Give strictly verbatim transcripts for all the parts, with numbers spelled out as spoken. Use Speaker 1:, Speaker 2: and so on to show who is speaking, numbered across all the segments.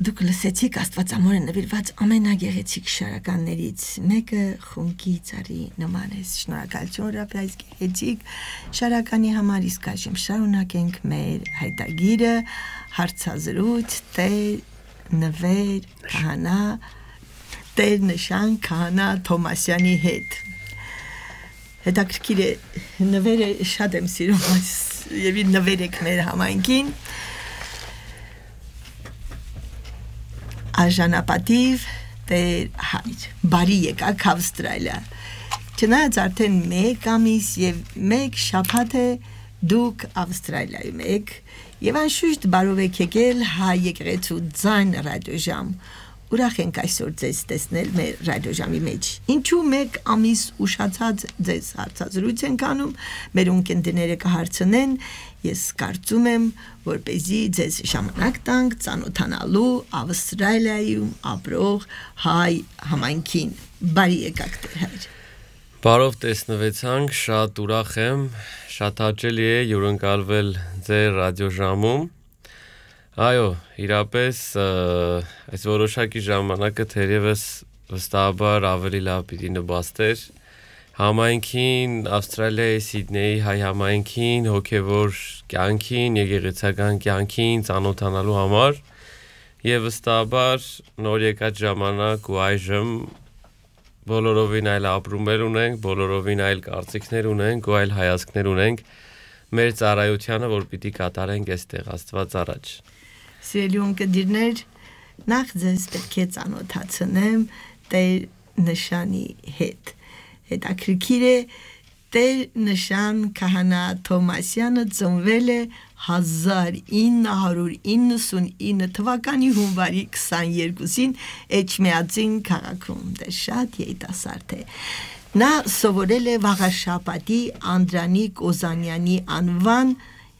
Speaker 1: Դուք լսեցիք Աստվածամորը նվիրված ամենագեղեցիկ շարականներից մեկը խունկի ծառի նման է։ Շնորհակալություն Ռաբի այս գեղեցիկ շարականի համար, իսկ այժմ շարունակենք մեր հայտագիրը հարցազրույց Տեր նվեր քահանա Տեր նշան քահանա Թոմասյանի հետ։ Հետաքրքիր է, նվերը շատ եմ սիրում, եւ նվեր եք մեր համայնքին։ Արժանապատիվ Տեր Հայր, բարի եկաք Ավստրալիա։ Չնայած արդեն մեկ ամիս եւ մեկ շաբաթ է դուք Ավստրալիայում եք եւ անշուշտ բարով եք եկել Հայ եկեղեցու ձայն ռադիոժամ։ Ուրախ ենք այսօր ձեզ տեսնել մեր ռադիոժամի մեջ։ Ինչու մեկ ամիս ուշացած ձեզ հարցազրույց ենք անում, մեր ունկնդիրները կհարցնեն, ես կարծում եմ, որպեսզի ձեզ ժամանակ տանք ծանոթանալու Ավստրալիայում ապրող հայ համայնքին։ Բարի եկաք Տեր Հայր։
Speaker 2: Բարով տեսնվեցանք, շատ ուրախ եմ, շատ հաճելի է հյուրընկալվել ձեր ռադիոժամում։ Այո, իրապես այս որոշակի ժամանակը թերևս վստահաբար ավելի լավ պիտի նպաստեր համայնքին, Ավստրալիայի Սիդնեի հայ համայնքին, հոգևոր կյանքին, եկեղեցական կյանքին ծանոթանալու համար եւ վստահաբար նոր եկած ժամանակ ու այժմ բոլորովին այլ ապրումներ ունենք, բոլորովին այլ կարծիքներ ունենք ու այլ հայացքներ ունենք մեր ծառայությանը, որ պիտի կատարենք այստեղ Աստված առաջ։
Speaker 1: Սիրելի ունկնդիրներ, նախ ձեզ պետք է ծանոթացնեմ Տեր նշանի հետ։ Հետաքրքիր է, Տեր նշան քահանա Թոմասյանը ծնվել է հազար ինը հարյուր իննսունինը թվականի հունվարի քսաներկուսին Էջմիածին քաղաքում, դե շատ երիտասարդ է։ Նա սովորել է Վաղաշապատի Անդրանիկ Օզանյանի անվան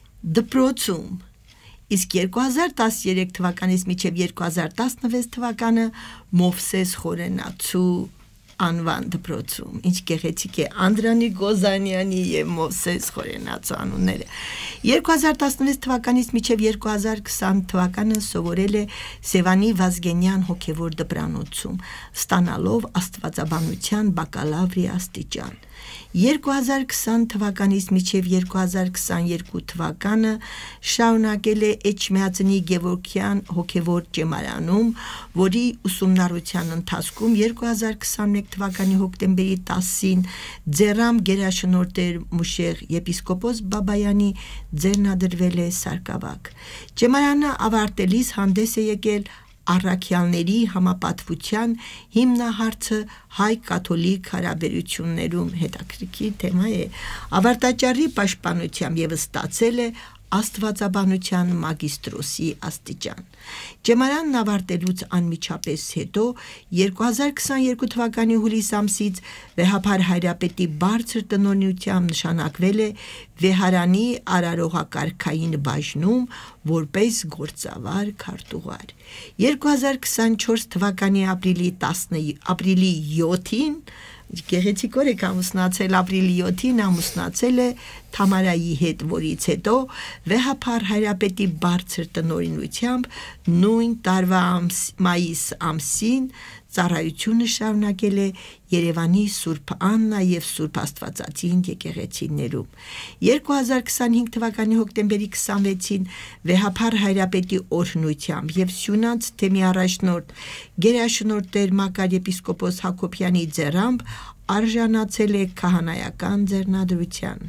Speaker 1: դպրոցում, իսկ երկու հազար տասներեք թվականից մինչև երկու հազար տասնվեց թվականը Մովսես Խորենացու անվան դպրոցում։ Ինչ գեղեցիկ է Անդրանիկ Օզանյանի եւ Մովսես Խորենացու անունները։ երկու հազար տասնվեց թվականից մինչև երկու հազար քսան թվականը սովորել է Սևանի Վազգենյան հոգևոր դպրանոցում, ստանալով աստվածաբանության բակալավրի աստիճան։ երկու հազար քսան թվականից մինչև երկու հազար քսաներկու թվականը շարունակել է Էջմիածնի Գևորգյան հոգևոր ճեմարանում, որի ուսումնառության ընթացքում երկու հազար քսաներկու թվականի հոկտեմբերի տասին Ձեռամ գերաշնորհ Մուշեղ եպիսկոպոս Բաբայանի ձեռնադրվել է սարկավակ։ Ճեմարանը ավարտելիս հանդես է եկել առաքյալների համապատվության հիմնահարցը հայ կաթոլիկ հարաբերություններում, հետաքրքիր թեմա է, ավարտաճառի պաշտպանությամբ եւ ստացել է աստվածաբանության մագիստրոսի աստիճան։ Ճեմարանն ավարտելուց անմիջապես հետո երկու հազար քսաներկու թվականի հուլիս ամսից Վեհափար Հայրապետի բարձր տնօրինությամբ նշանակվել է Վեհարանի արարողակարգային բաժնում որպես գործավար քարտուղար։ երկու հազար քսանչորս թվականի ապրիլի տասնը ապրիլի յոթին գեղեցիկ օր եք ամուսնացել ապրիլի յոթին ամուսնացել է Թամարայի հետ, որից հետո Վեհափար Հայրապետի բարձր տնօրինությամբ նույն տարվա ամս, մայիս ամսին ծառայությունը շարունակել է Երևանի Սուրբ Աննա եւ Սուրբ Աստվածածին եկեղեցիներում։ երկու հազար քսանհինգ թվականի հոկտեմբերի քսանվեցին Վեհափար Հայրապետի օրհնությամբ եւ Սյունանց թեմի առաջնորդ գերաշնորհ Տեր Մակար եպիսկոպոս Հակոբյանի ձեռամբ արժանացել է քահանայական ձեռնադրության։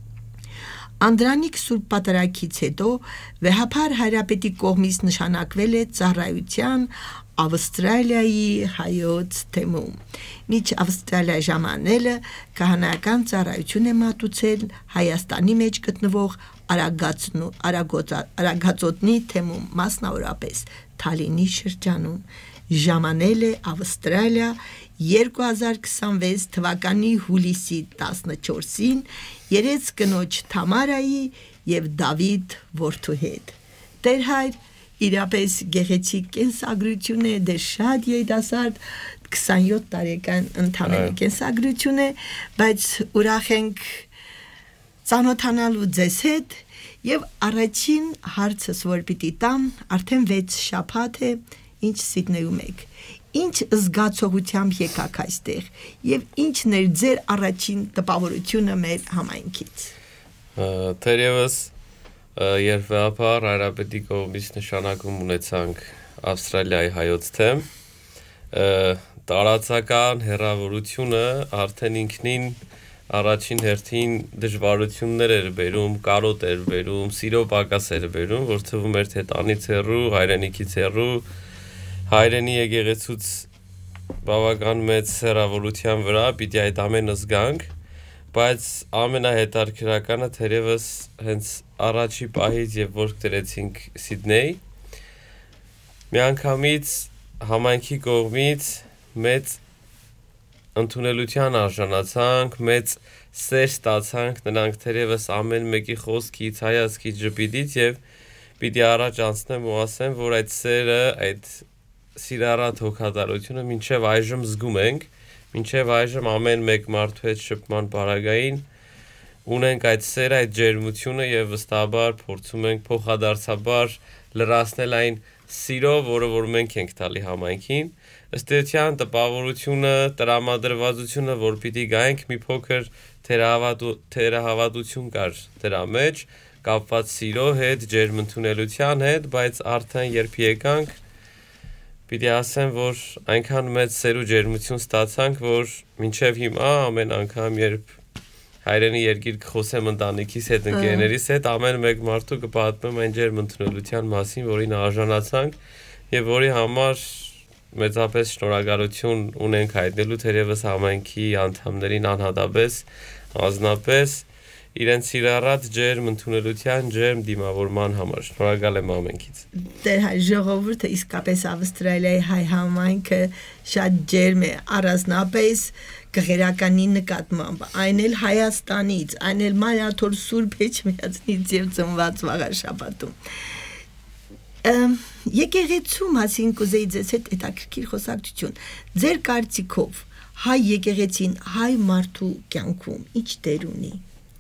Speaker 1: Անդրանիկ Սուրբ Պատարագից հետո Վեհափար Հայրապետի կողմից նշանակվել է ծառայության Ավստրալիայի հայոց թեմում։ Մինչ Ավստրալիա ժամանելը քահանայական ծառայություն է մատուցել Հայաստանի մեջ գտնվող Արագածոտնի թեմում, մասնավորապես Թալինի շրջանում։ Ժամանել է Ավստրալիա երկու հազար քսանվեց թվականի հուլիսի տասնչորսին երեց կնոջ Թամարայի եւ Դավիթ որդու հետ։ Տեր Հայր իրապես գեղեցիկ կենսագրություն է, դե շատ երիտասարդ քսանյոթ տարեկան ընդհանուր կենսագրություն է, բայց ուրախ ենք ծանոթանալու ձեզ հետ եւ առաջին հարցս որ պիտի տամ, արդեն վեց շաբաթ է ինչ Սիդնեյում եք, ինչ զգացողությամբ եկաք այստեղ եւ ինչն էր ձեր առաջին տպավորությունը մեր համայնքից։
Speaker 2: Թերևս երբ վեհապար Հայրապետի կողմից նշանակում ունեցանք Ավստրալիայի հայոց թեմ, տարածական հեռավորությունը արդեն ինքնին առաջին հերթին դժվարություններ էր բերում, կարոտ էր բերում, սիրո պակաս էր բերում, որ թվում էր թե տանից հեռու, հայրենիքից հեռու, հայրենի եկեղեցուց բավական մեծ հեռավորության վրա պիտի այդ ամենը զգանք, բայց ամենահետաքրքրականը թերևս հենց առաջի պահից եւ որ դրեցինք Սիդնեյ, միանգամից համայնքի կողմից մեծ ընդունելության արժանացանք, մեծ սեր ստացանք, նրանք թերևս ամեն մեկի խոսքից, հայացքից, ժպիտից եւ պիտի առաջ անցնեմ ու ասեմ, որ այդ սերը, այդ սիրառատ հոգատարությունը մինչև այժմ զգում ենք, մինչև այժմ ամեն մեկ մարդու հետ շփման պարագային ունենք այդ սերը, այդ ջերմությունը եւ վստահաբար փորձում ենք փոխադարձաբար լրացնել այն սիրո, որը որ մենք ենք տալի համայնքին, ըստ էության տպավորությունը, տրամադրվածությունը, որ պիտի գայենք, մի փոքր թերահավատություն կար դրա մեջ, կապված սիրո հետ, ջերմընդունելության հետ, բայց արդեն երբ եկանք, պիտի ասեմ, որ այնքան մեծ սեր ու ջերմություն ստացանք, որ մինչև հիմա ամեն անգամ երբ հայրենի երկիր կխոսեմ ընտանիքիս հետ, ընկերներիս հետ, ամեն մեկ մարդու կպատմեմ այն ջերմընդունելության մասին, որին արժանացանք եւ որի համար մեծապես շնորհակալություն ունենք հայտնելու թերևս համայնքի անդամներին անհատապես, ազնապես իրենց սիրառատ ջերմ ընդունելության ջերմ դիմավորման համար շնորհակալ եմ ամենքից։
Speaker 1: Դեր հայ ժողովուրդը իսկապես Ավստրալիայի հայ համայնքը շատ ջերմ է, առանձնապես գեղերականի նկատմամբ, այն էլ Հայաստանից, այն էլ Մարաթոր Սուրբ Էջմիածնից եւ ծնված վաղաշաբաթում։ Եկեղեցու մասին կուզեի ձեզ հետ հետաքրքիր խոսակցություն։ Ձեր կարծիքով հայ եկեղեցին հայ մարդու կյանքում ինչ դեր ունի։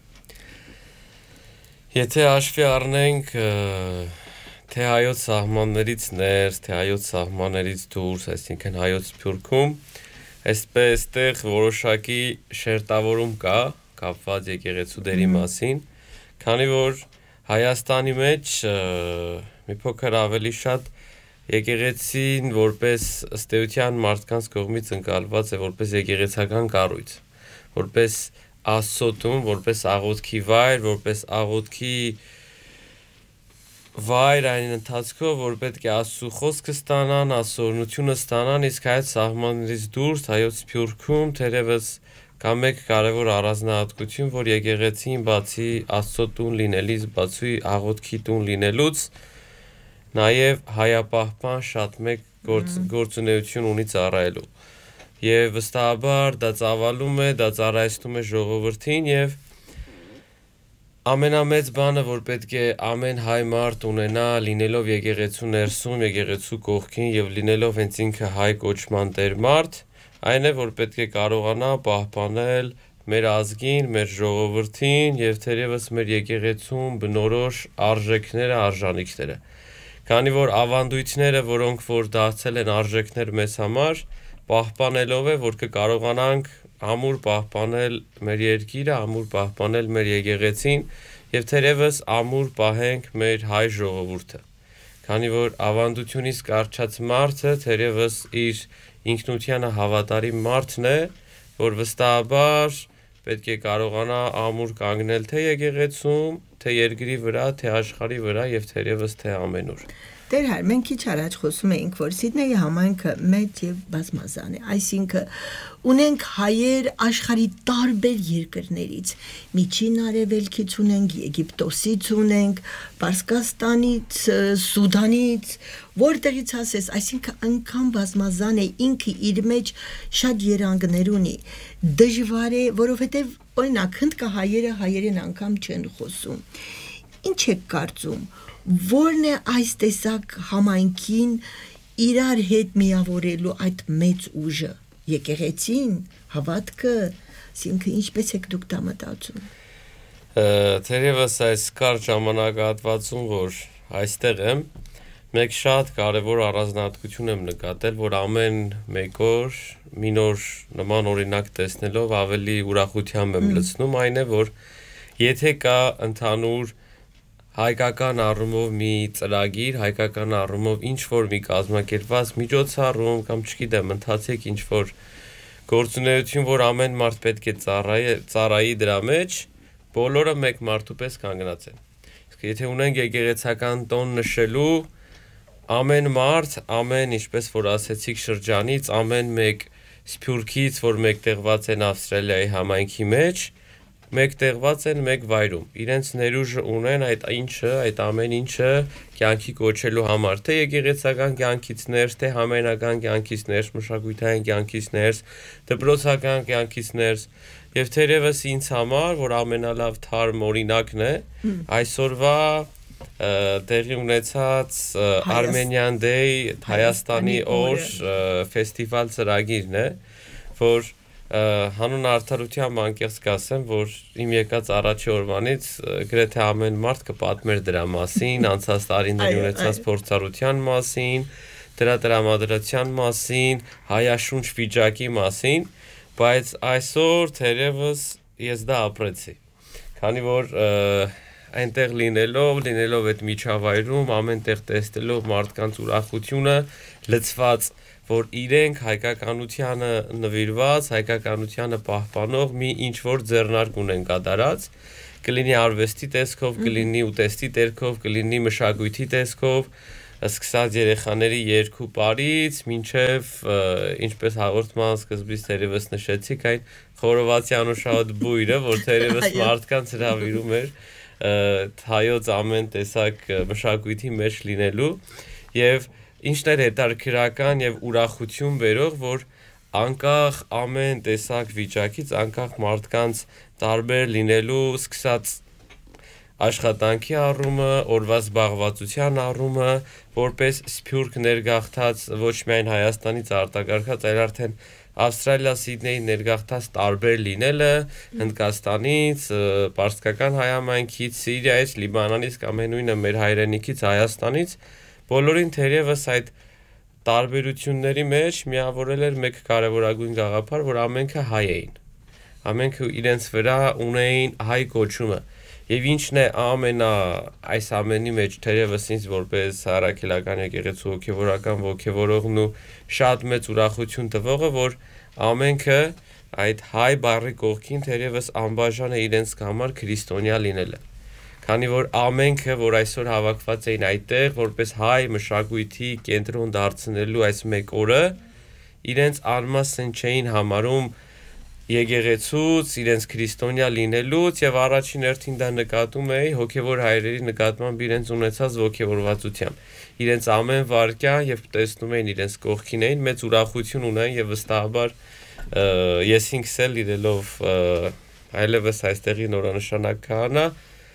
Speaker 2: Եթե հաշվի առնենք թե հայոց սահմաններից ներս, թե հայոց սահմաններից դուրս, այսինքն հայոց Սփյուռքում, այսպես այդտեղ որոշակի շերտավորում կա, կապված եկեղեցու դերի մասին, քանի որ Հայաստանի մեջ մի փոքր ավելի շատ եկեղեցին որպես ըստ էության մարդկանց կողմից ընկալված է որպես եկեղեցական կառույց, որպես Աստծո տուն, որպես աղոթքի վայր, որպես աղոթքի վայր այն ընթացքով, որ պետք է Աստծո խոսքը ստանան, Աստծո օրհնությունը ստանան, իսկ այդ սահմաններից դուրս հայոց Սփյուռքում թերևս կա մեկ կարևոր առանձնահատկություն, որ եկեղեցին բացի Աստծո տուն լինելից, բացի աղոթքի տուն լինելուց, նաև հայապահպան շատ մեկ գործ, գործունեություն ունի ծառայելու։ Եվ վստահաբար դա ծավալում է, դա ծառայեցնում է ժողովրդին եւ ամենամեծ բանը, որ պետք է ամեն հայ մարդ ունենա, լինելով եկեղեցու ներսում, եկեղեցու կողքին եւ լինելով հենց ինքը հայ կոչման տեր մարդ, այն է, որ պետք է կարողանա պահպանել մեր ազգին, մեր ժողովրդին եւ թերևս մեր եկեղեցում բնորոշ արժեքները, արժանինքները։ Քանի որ ավանդույթները, որոնք որ դարձել են արժեքներ մեզ համար, պահպանելով է, որ կկարողանանք ամուր պահպանել մեր երկիրը, ամուր պահպանել մեր եկեղեցին եւ թերևս ամուր պահենք մեր հայ ժողովուրդը։ Քանի որ ավանդությունից կարճած մարդը թերևս իր ինքնությանը հավատարիմ մարդն է, որ վստահաբար պետք է կարողանա ամուր կանգնել թե եկեղեցում, թե երկրի վրա, թե աշխարհի վրա եւ թերևս թե ամենուր։
Speaker 1: Դեր հայր, մենք քիչ առաջ խոսում էինք, որ Սիդնեյի համայնքը մեծ եւ բազմազան է, այսինքն ունենք հայեր աշխարհի տարբեր երկրներից, Միջին Արևելքից ունենք, Եգիպտոսից ունենք, Պարսկաստանից, Սուդանից, որտեղից ասես, այսինքն անգամ բազմազան է, ինքը իր մեջ շատ երանգներ ունի, դժվար է, որովհետեւ օրինակ հնդկահայերը հայերեն անգամ չեն խոսում։ Ինչ եք կարծում, որն է այս տեսակ համայնքին իրար հետ միավորելու այդ մեծ ուժը, եկեղեցին, հավատքը, այսինքն ինչպես եք դուք դա մտածում։
Speaker 2: Թերևս այս կարճ ժամանակահատվածում, որ այստեղ եմ, մեկ շատ կարևոր առանձնահատկություն եմ նկատել, որ ամեն մեկ օր մի նոր նման օրինակ տեսնելով ավելի ուրախությամբ եմ լցնում, այն է, որ եթե կա ընդհանուր հայկական առումով մի ծրագիր, հայկական առումով ինչ-որ մի կազմակերպված միջոցառում կամ չգիտեմ, ընթացիկ ինչ-որ գործունեություն, որ ամեն մարդ պետք է ծառայի, ծառայի դրա մեջ, բոլորը մեկ մարդու պես կանգնած են։ Իսկ եթե ունենք եկեղեցական տոն նշելու, ամեն մարդ, ամեն, ինչպես որ ասեցիք շրջանից, ամեն մեկ սփյուռքից, որ մեկտեղված են Ավստրալիայի համայնքի մեջ, մեկտեղված են մեկ վայրում, իրենց ներուժը ունեն այդ ինչը, այդ ամեն ինչը կյանքի կոչելու համար, թե եկեղեցական կյանքից ներս, թե համայնական կյանքից ներս, մշակութային կյանքից ներս, դպրոցական կյանքից ներս, եւ թերևս ինձ համար, որ ամենալավ թարմ օրինակն է, այսօրվա տեղի ունեցած Armenian Day Հայաստանի օր ֆեստիվալ ծրագիրն է, որ հանուն արդարության անկեղծ կասեմ, որ իմ եկած առաջի օրվանից գրեթե ամեն մարդ կպատմեր դրա մասին, անցած տարիների ունեցած փորձառության մասին, դրա տրամադրության մասին, հայաշունչ վիճակի մասին, բայց այսօր թերևս ես դա ապրեցի, քանի որ այնտեղ լինելով, լինելով այդ միջավայրում, ամենտեղ տեսնելով մարդկանց ուրախությունը, լցված, որ իրենք հայկականությանը նվիրված, հայկականությանը պահպանող մի ինչ-որ ձեռնարկ ունեն կատարած, կլինի արվեստի տեսքով, կլինի ուտեստի տեսքով, կլինի մշակույթի տեսքով, սկսած երեխաների երկու պարից, մինչև ինչպես հաղորդման սկզբից թերևս նշեցիք, այն խորովածի անուշահոտ բույրը, որ թերևս մարդկանց հրավիրում էր հայոց ամեն տեսակ մշակույթի մեջ լինելու եւ ինչն էր հետաքրքրական եւ ուրախություն բերող, որ անկախ ամեն տեսակ վիճակից, անկախ մարդկանց տարբեր լինելու, սկսած աշխատանքի առումը, օրվա զբաղվածության առումը, որպես սփյուռք ներգաղթած ոչ միայն Հայաստանից արտակարգած, այլ արդեն Ավստրալիա Սիդնեի ներգաղթած տարբեր լինելը, Հնդկաստանից, Պարսկական հայամայնքից, Սիրիայից, Լիբանանից կամ նույնը մեր հայրենիքից Հայաստանից, բոլորին թերևս այդ տարբերությունների մեջ միավորել էր մեկ կարևորագույն գաղափար, որ ամենքը հայ էին։ Ամենքը իրենց վրա ունեին հայ կոչումը։ Եվ ինչն է ամենա այս ամենի մեջ թերևս ինձ որպես Առաքելական եկեղեցու հոգևորական ոգևորողն ու շատ մեծ ուրախություն տվողը, որ ամենքը այդ հայ բառի կողքին թերևս անբաժան է իրենց համար քրիստոնյա լինելը։ Քանի որ ամենքը, որ այսօր հավաքված էին այդտեղ, որպես հայ մշակույթի կենտրոն դարձնելու այս մեկ օրը, իրենց անմասն չէին համարում եկեղեցուց, իրենց քրիստոնյա լինելուց եւ առաջին հերթին դա նկատում էի հոգեվոր հայրերի նկատմամբ իրենց ունեցած ոգևորվածությամբ։ Իրենց ամեն վարքյան եւ տեսնում էին իրենց կողքին էին մեծ ուրախություն ունեն եւ վստահաբար ես ինքս էլ իրելով այլևս այստեղի նորանշանակ քահանա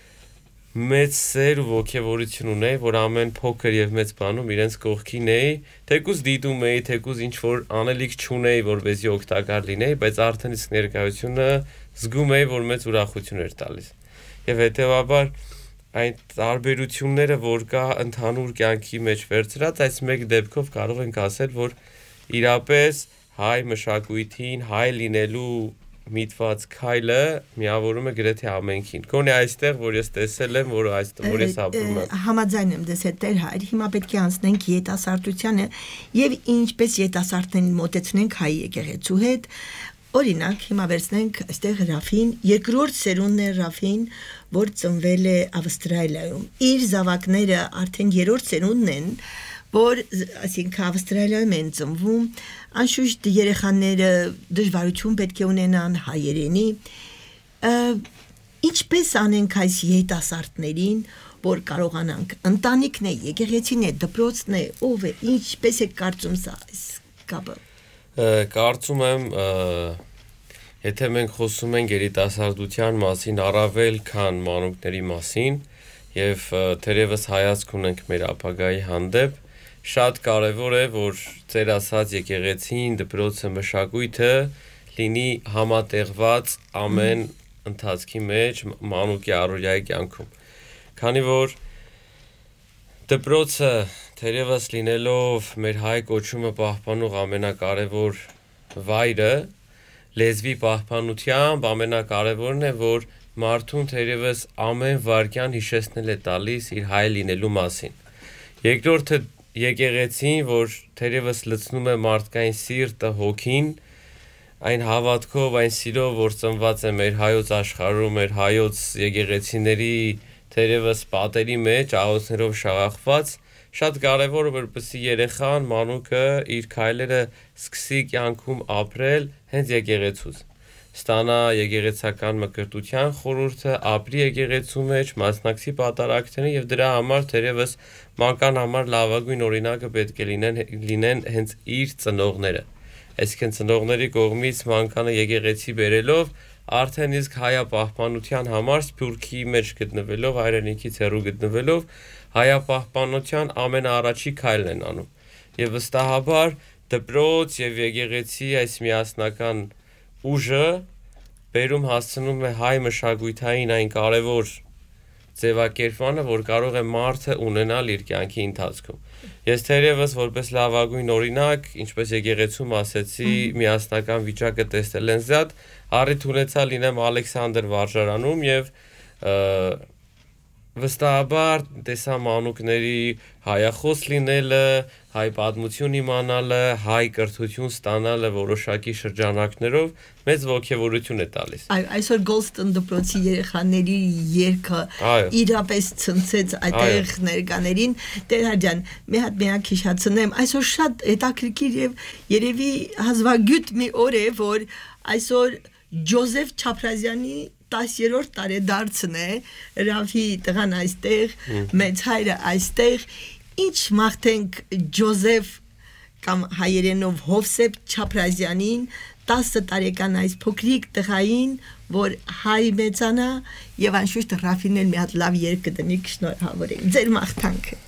Speaker 2: մեծ սեր ու ոգևորություն ունեի, որ ամեն փոքր եւ մեծ բանում իրենց կողքին էի, թեկուզ դիտում էի, թեկուզ ինչ որ անելիք չունեի, որպեսզի օգտակար լինեի, բայց արդեն իսկ ներկայությունը զգում էի, որ մեծ ուրախություն էր տալիս։ Եվ հետեւաբար այն տարբերությունները, որ կա ընդհանուր կյանքի մեջ վերցրած, այս մեկ դեպքով կարող ենք ասել, որ իրապես հայ մշակույթին, հայ լինելու միտված քայլը միավորում է գրեթե ամենքին։ Գոնե այստեղ, որ ես տեսել եմ, որ այստեղ որ ես ապրում եմ։
Speaker 1: Համաձայն եմ դες հետ Տեր հայր, հիմա պետք է անցնենք յետասարտությանը եւ ինչպես յետասարտներին մոտեցնենք հայ եկեղեցու հետ։ Օրինակ, հիմա վերցնենք այստեղ Ռաֆին, երկրորդ սերունդն է Ռաֆին, որ ծնվել է Ավստրալիայում։ Իր զավակները արդեն երրորդ սերունդն են, որ այսինքն Ավստրալիայում են ծնվում, անշուշտ երեխաները դժվարություն պետք է ունենան հայերենի, ինչպես անենք այս երիտասարդներին, որ կարողանանք ընտանիքն է, եկեղեցին է, դպրոցն է, ով է, ինչպես է կարծում սա այս կապը։
Speaker 2: Կարծում եմ, եթե մենք խոսում ենք երիտասարդության մասին, առավել քան մանուկների մասին, եւ թերևս հայացք ունենք մեր ապագայի հանդեպ, շատ կարևոր է, որ ձեր ասած եկեղեցին, դպրոցը, մշակույթը լինի համատեղված ամեն ընթացքի մեջ մանուկի առօրյայի կյանքում։ Քանի որ Դպրոցը թերևս լինելով մեր հայ կոչումը պահպանող ամենակարևոր վայրը, լեզվի պահպանությամբ ամենակարևորն է, որ մարդուն թերևս ամեն վայրկյան հիշեցնել է տալիս իր հայ լինելու մասին։ Երկրորդը եկեղեցին, որ թերևս լցնում է մարդկային սիրտը, հոգին, այն հավատքով, այն սիրով, որ ծնված է մեր հայոց աշխարհում, մեր հայոց եկեղեցիների թերևս պատերի մեջ, աղոթներով շաղախված, շատ կարևոր է, որպեսզի երեխան, մանուկը իր քայլերը սկսի կյանքում ապրել հենց եկեղեցուց։ Ստանա եկեղեցական մկրտության խորհուրդը, ապրի եկեղեցու մեջ, մասնակցի պատարագներին եւ դրա համար թերևս մանկան համար լավագույն օրինակը պետք է լինեն, լինեն հենց իր ծնողները։ Այսինքն ծնողների կողմից մանկանը եկեղեցի բերելով արդեն իսկ հայապահպանության համար սփյուռքի մեջ գտնվելով, հայրենիքից հեռու գտնվելով, հայապահպանության ամենաառաջի քայլն են անում։ Եվ վստահաբար դպրոց եւ եկեղեցի այս միասնական ուժը բերում հասցնում է հայ մշակույթային այն կարևոր ձևակերպմանը, որ կարող է մարդը ունենալ իր կյանքի ընթացքում։ Ես թերևս որպես լավագույն օրինակ, ինչպես եկեղեցում ասեցի, միասնական վիճակը տեսնել են զատ, առիթ ունեցա լինեմ Ալեքսանդր վարժարանում եւ վստահաբար տեսա մանուկների հայախոս լինելը, հայ պատմություն իմանալը, հայ կրթություն ստանալը որոշակի շրջանակներով մեծ ողջավորություն է տալիս։
Speaker 1: Այո, այսօր Գոլստոն դպրոցի երեխաների երգը իրապես ցնցեց այդտեղ ներկաներին։ Տեր ջան, մի հատ միակ հիշացնեմ, այսօր շատ հետաքրքիր եւ երևի հազվագյուտ մի օր է, որ այսօր Ջոզեֆ Չապրազյանի տասերորդ տարեդարձն է, Ռավի տղան այստեղ, մեծ հայրը այստեղ, ինչ մաղթենք Ջոզեֆ կամ հայերենով Հովսեփ Չապրազյանին, տասը տարեկան այս փոքրիկ տղային, որ հայ մեծանա եւ անշուշտ Ռաֆին էլ մի հատ լավ երգ կդնի, շնորհավորենք։ Ձեր մաղթանքը։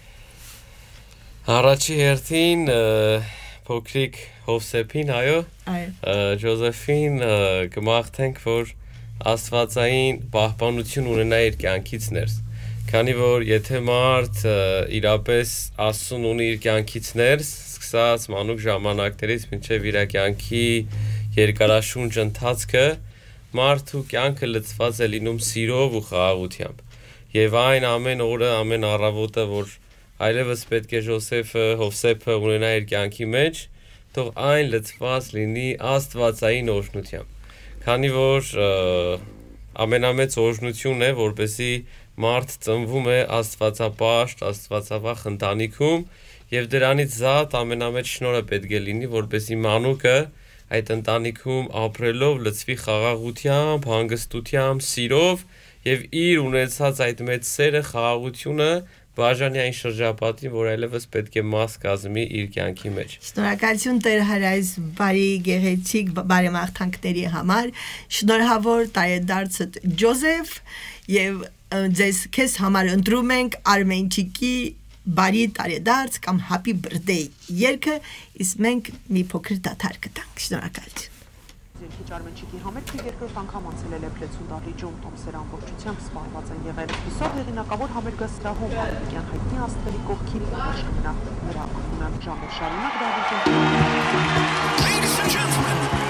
Speaker 2: Առաջի հերթին փոքրիկ Հովսեփին, այո, Ջոզեֆին կմաղթենք, որ Աստվածային պահպանություն ունենա իր կյանքից ներս։ Քանի որ եթե մարդ իրապես Աստծուն ունի իր կյանքից ներս, սկսած մանուկ ժամանակներից մինչև իր կյանքի երկարաշունչ ընթացքը, մարդու կյանքը լցված է լինում սիրով ու խաղաղությամբ։ Եվ այն ամեն օրը, ամեն առավոտը, որ այլևս պետք է Ջոզեֆը, Հովսեփը ունենա իր կյանքի մեջ, թող այն լցված լինի Աստվածային օրհնությամբ։ Քանի որ ամենամեծ օրհնություն է, որպեսզի մարդ ծնվում է աստվածապաշտ, աստվածավախ ընտանիքում եւ դրանից զատ ամենամեծ շնորհը պետք է լինի, որպեսզի մանուկը այդ ընտանիքում ապրելով լցվի խաղաղությամբ, հանգստությամբ, սիրով եւ իր ունեցած այդ մեծ սերը, խաղաղությունը բաժանի այն շրջապատին, որ այլևս պետք է մաս կազմի իր կյանքի մեջ։
Speaker 1: Շնորհակալություն Տեր Հարայս բարի գեղեցիկ բարեմաղթանքների համար։ Շնորհավոր տարեդարձը Ջոզեֆ եւ ձեզ քեզ համար ընտրում ենք Արմենչիկի բարի տարեդարձ կամ Happy Birthday երգը, իսկ մենք մի փոքր դադար կտանք։ Շնորհակալություն։
Speaker 3: Երկիչ Արմենչիկի համերգը երկրորդ անգամ անցել է Լեփլեցուն դահլիճում, տոմսեր ամբողջությամբ սպառված են եղել։ Հիսով հեղինակավոր համերգասրահում Արմենիկյան հայտնի աստղերի կողքին առաջ կմնա նրա անունը ժամեր շարունակ դահլիճում։